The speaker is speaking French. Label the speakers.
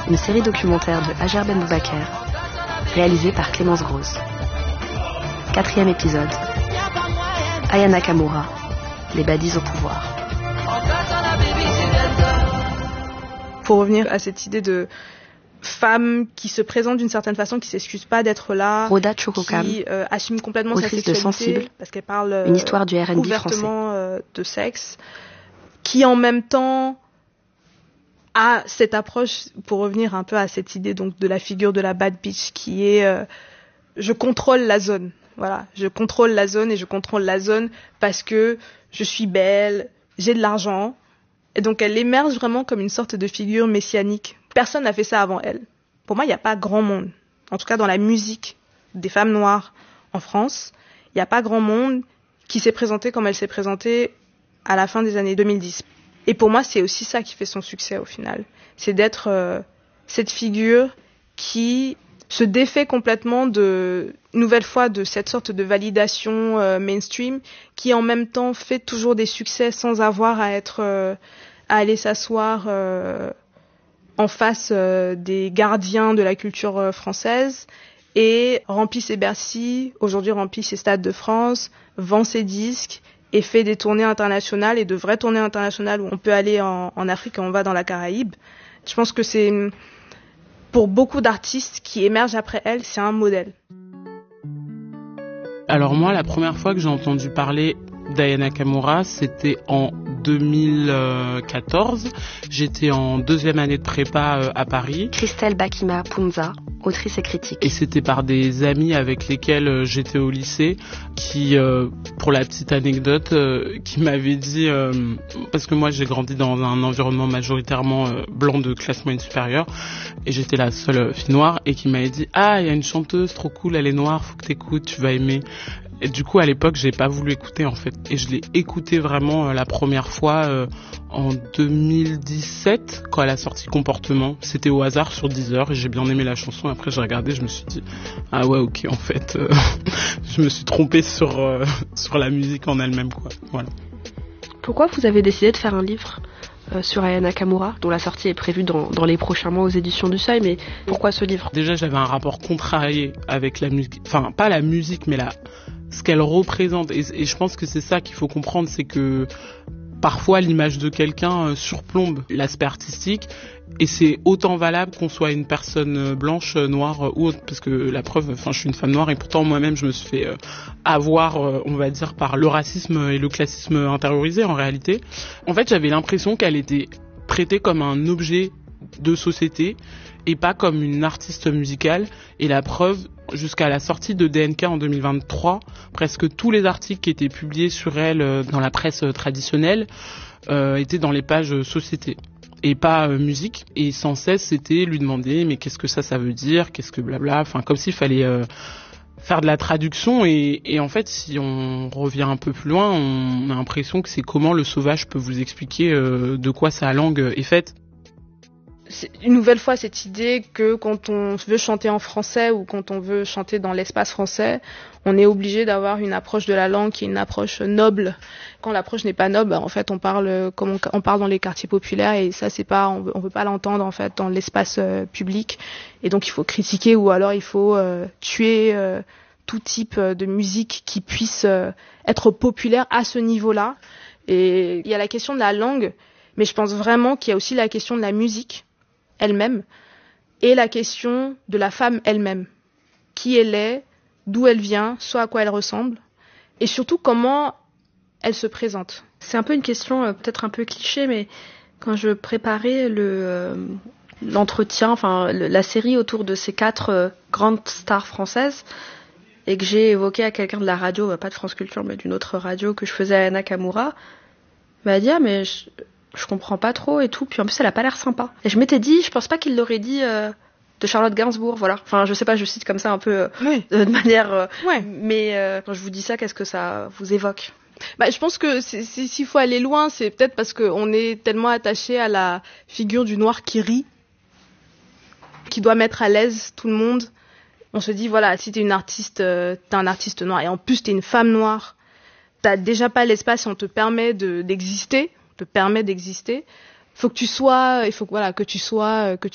Speaker 1: une série documentaire de Hajar Ben Boubaker, réalisée par Clémence Grosse. 4e épisode. Aya Nakamura, les baddies au pouvoir.
Speaker 2: Pour revenir à cette idée de femme qui se présente d'une certaine façon, qui s'excuse pas d'être là,
Speaker 1: Roda Chokokam,
Speaker 2: qui assume complètement sa
Speaker 1: autrice
Speaker 2: sexualité,
Speaker 1: de Sensible,
Speaker 2: parce qu'elle parle
Speaker 1: une histoire du R&B
Speaker 2: ouvertement
Speaker 1: français.
Speaker 2: De sexe, qui en même temps a cette approche, pour revenir un peu à cette idée donc de la figure de la bad bitch, qui est je contrôle la zone. Voilà, je contrôle la zone et je contrôle la zone parce que je suis belle, j'ai de l'argent. Et donc elle émerge vraiment comme une sorte de figure messianique. Personne n'a fait ça avant elle. Pour moi, il n'y a pas grand monde, en tout cas dans la musique des femmes noires en France, il n'y a pas grand monde qui s'est présenté comme elle s'est présentée à la fin des années 2010. Et pour moi, c'est aussi ça qui fait son succès au final. C'est d'être cette figure qui se défait complètement nouvelle fois de cette sorte de validation mainstream, qui en même temps fait toujours des succès sans avoir à aller s'asseoir en face des gardiens de la culture française, et remplit ses Bercy, aujourd'hui remplit ses stades de France, vend ses disques et fait des tournées internationales, et de vraies tournées internationales où on peut aller en Afrique et on va dans la Caraïbe. Je pense que c'est, pour beaucoup d'artistes qui émergent après elle, c'est un modèle.
Speaker 3: Alors moi, la première fois que j'ai entendu parler d'Aya Nakamura, c'était en 2014. J'étais en 2e année de prépa à Paris.
Speaker 1: Christelle Bakima Punza, autrice et critique.
Speaker 3: Et c'était par des amis avec lesquels j'étais au lycée qui, pour la petite anecdote, qui m'avaient dit, parce que moi j'ai grandi dans un environnement majoritairement blanc de classe moyenne supérieure, et j'étais la seule fille noire, et qui m'avait dit « Ah, il y a une chanteuse trop cool, elle est noire, faut que t'écoutes, tu vas aimer ». Et du coup, à l'époque, j'ai pas voulu écouter, en fait. Et je l'ai écouté vraiment la première fois en 2017, quand elle a sorti Comportement. C'était au hasard sur Deezer, et j'ai bien aimé la chanson. Après, j'ai regardé, je me suis dit, ah ouais, ok, en fait, je me suis trompée sur la musique en elle-même, quoi. Voilà.
Speaker 1: Pourquoi vous avez décidé de faire un livre sur Aya Nakamura, dont la sortie est prévue dans les prochains mois aux éditions du Seuil, mais pourquoi ce livre ?
Speaker 3: Déjà, j'avais un rapport contrarié avec la musique, enfin, pas la musique, mais ce qu'elle représente, et je pense que c'est ça qu'il faut comprendre, c'est que parfois l'image de quelqu'un surplombe l'aspect artistique, et c'est autant valable qu'on soit une personne blanche, noire ou autre, parce que la preuve, je suis une femme noire, et pourtant moi-même je me suis fait avoir, on va dire, par le racisme et le classisme intériorisé en réalité. En fait, j'avais l'impression qu'elle était traitée comme un objet de société et pas comme une artiste musicale, et la preuve, jusqu'à la sortie de DNK en 2023, presque tous les articles qui étaient publiés sur elle dans la presse traditionnelle étaient dans les pages société et pas musique, et sans cesse c'était lui demander mais qu'est-ce que ça veut dire, qu'est-ce que blabla, enfin comme s'il fallait faire de la traduction, et en fait si on revient un peu plus loin, on a l'impression que c'est comment le sauvage peut vous expliquer de quoi sa langue est faite.
Speaker 2: C'est une nouvelle fois cette idée que quand on veut chanter en français ou quand on veut chanter dans l'espace français, on est obligé d'avoir une approche de la langue qui est une approche noble. Quand l'approche n'est pas noble, en fait, on parle comme on parle dans les quartiers populaires, et ça, c'est pas, on veut pas l'entendre en fait dans l'espace public. Et donc, il faut critiquer, ou alors il faut tuer tout type de musique qui puisse être populaire à ce niveau-là. Et il y a la question de la langue, mais je pense vraiment qu'il y a aussi la question de la musique elle-même, et la question de la femme elle-même, qui elle est, d'où elle vient, ce à quoi elle ressemble, et surtout comment elle se présente.
Speaker 1: C'est un peu une question peut-être un peu cliché, mais quand je préparais l'entretien, enfin la série autour de ces 4 grandes stars françaises, et que j'ai évoqué à quelqu'un de la radio, pas de France Culture, mais d'une autre radio, que je faisais à Aya Nakamura, m'a dit « Ah, mais je comprends pas trop et tout, puis en plus elle a pas l'air sympa ». Et je m'étais dit, je pense pas qu'il l'aurait dit de Charlotte Gainsbourg, voilà. Enfin, je sais pas, je cite comme ça un peu
Speaker 2: Oui.
Speaker 1: De manière...
Speaker 2: Ouais.
Speaker 1: Mais quand je vous dis ça, qu'est-ce que ça vous évoque ?
Speaker 2: Je pense que s'il faut aller loin, c'est peut-être parce qu'on est tellement attaché à la figure du noir qui rit, qui doit mettre à l'aise tout le monde. On se dit, voilà, si t'es une artiste, t'es un artiste noir, et en plus t'es une femme noire, t'as déjà pas l'espace, et on te permet d'exister, faut que tu sois, que tu